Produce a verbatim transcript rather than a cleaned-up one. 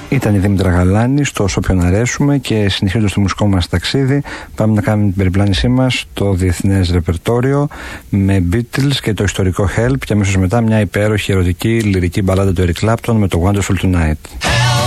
Ήταν η Δήμητρα Γαλάνη στο «Σ' όποιον αρέσουμε» και συνεχίζοντας το μουσικό μας ταξίδι πάμε να κάνουμε την περιπλάνησή μας στο διεθνές ρεπερτόριο με Beatles και το ιστορικό Help και αμέσως μετά μια υπέροχη ερωτική λυρική μπαλάντα του Eric Clapton με το Wonderful Tonight.